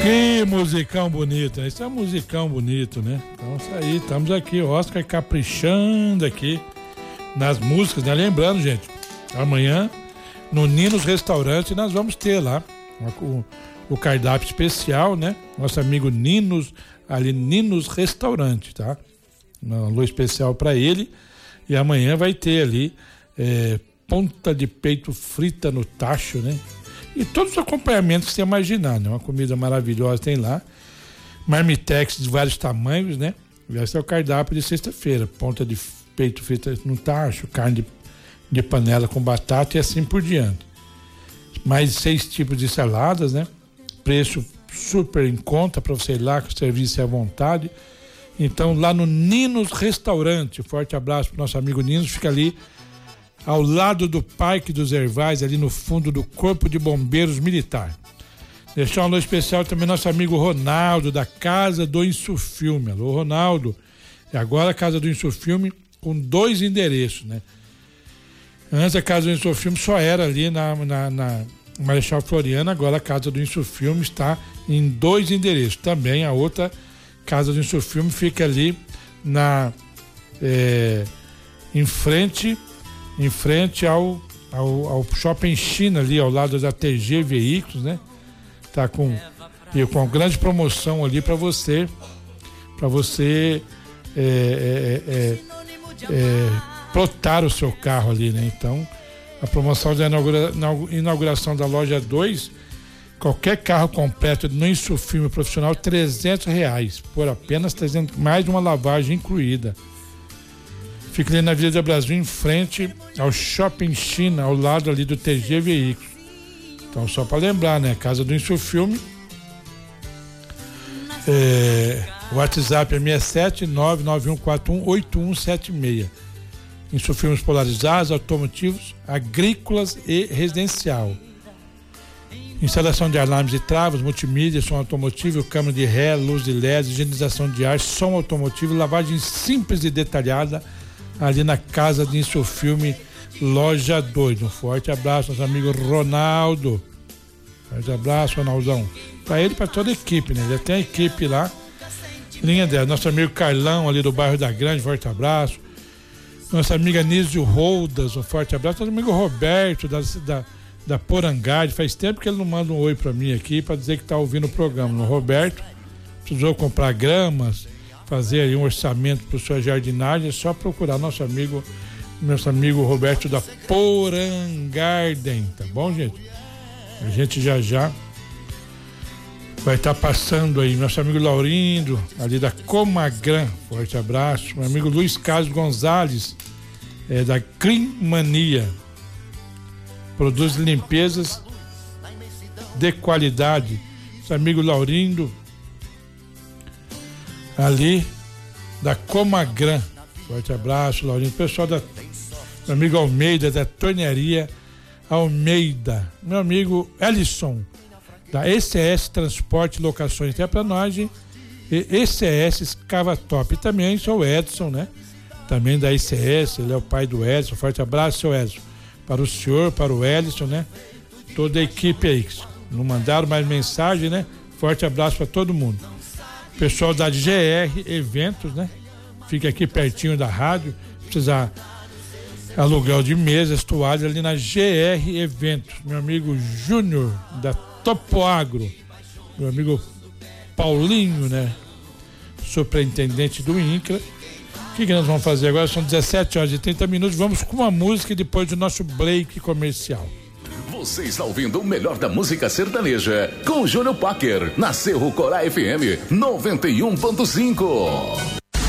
Que musicão bonito, né? Isso é um musicão bonito, né? Então isso aí, estamos aqui, Oscar caprichando aqui nas músicas, né? Lembrando, gente, amanhã no Ninos Restaurante nós vamos ter lá o cardápio especial, né? Nosso amigo Ninos, ali Ninos Restaurante, tá? Um alô especial para ele. E amanhã vai ter ali ponta de peito frita no tacho, né? E todos os acompanhamentos que você imaginar, né? Uma comida maravilhosa tem lá. Marmitex de vários tamanhos, né? Esse é o cardápio de sexta-feira. Ponta de peito frita no tacho, carne de panela com batata e assim por diante. Mais 6 tipos de saladas, né? Preço super em conta para você ir lá, com o serviço é à vontade. Então, lá no Ninos Restaurante, forte abraço para o nosso amigo Ninos, fica ali ao lado do Parque dos Hervais, ali no fundo do Corpo de Bombeiros Militar. Deixar um alô especial também nosso amigo Ronaldo, da Casa do Insufilme. Alô, Ronaldo. E agora a Casa do Insufilme com 2 endereços, né? Antes a Casa do Insufilme só era ali na Marechal Floriano, agora a Casa do Insufilme está em 2 endereços. Também a outra Casa do Insufilme fica ali em frente ao Shopping China, ali ao lado da TG Veículos, né? Tá com grande promoção ali para você plotar o seu carro ali, né? Então, a promoção da inauguração da loja 2, qualquer carro completo no Insufilme profissional, R$300, por apenas 300, mais uma lavagem incluída. Fica ali na Avenida Brasil, em frente ao Shopping China, ao lado ali do TG Veículos. Então, só para lembrar, né? Casa do Insufilme. O WhatsApp é 67991418176. Insufilmes polarizados, automotivos, agrícolas e residencial. Instalação de alarmes e travas, multimídia, som automotivo, câmera de ré, luz de LED, higienização de ar, som automotivo, lavagem simples e detalhada ali na Casa de Insufilme, loja 2. Um forte abraço, nosso amigo Ronaldo. Forte abraço, Ronaldão. Para ele e para toda a equipe, né? Já tem a equipe lá. Linha 10. Nosso amigo Carlão, ali do bairro da Grande, forte abraço. Nossa amiga Nísio Roldas, um forte abraço. Nosso amigo Roberto, da Porangade. Faz tempo que ele não manda um oi para mim aqui para dizer que está ouvindo o programa. O Roberto precisou comprar gramas, fazer aí um orçamento para sua jardinagem. É só procurar nosso amigo Roberto da Porangarden, tá bom, gente? A gente já vai estar passando aí. Nosso amigo Laurindo, ali da Comagran, forte abraço. Meu amigo Luiz Carlos Gonzalez, da Clean Mania. Produz limpezas de qualidade. Nosso amigo Laurindo, ali da Comagran. Forte abraço, Laurindo. Pessoal meu amigo Almeida, da Tornearia Almeida. Meu amigo Ellison, da ECS Transporte e Locações e Terraplanagem, e ECS Escavatop. E também sou o Edson, né? Também da ECS, ele é o pai do Edson. Forte abraço, seu Edson. Para o senhor, para o Ellison, né? Toda a equipe aí. Não mandaram mais mensagem, né? Forte abraço para todo mundo. Pessoal da GR Eventos, né? Fica aqui pertinho da rádio. Precisar aluguel de mesas, toalhas ali na GR Eventos. Meu amigo Júnior, da Topoagro. Meu amigo Paulinho, né? Superintendente do INCRA. O que nós vamos fazer agora? São 17h30. Vamos com uma música e depois do nosso break comercial. Você está ouvindo o melhor da música sertaneja com o Júnior Packer, na Cerro Corá FM 91.5.